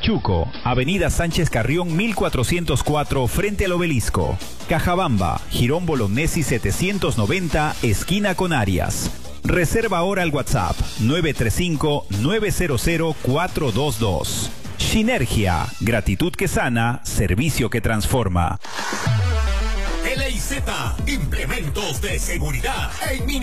Huamachuco, Avenida Sánchez Carrión 1404 frente al Obelisco. Cajabamba, Girón Bolognesi 790, esquina con Arias. Reserva ahora al WhatsApp 935-900-422. Sinergia, gratitud que sana, servicio que transforma. LIZ, implementos de seguridad en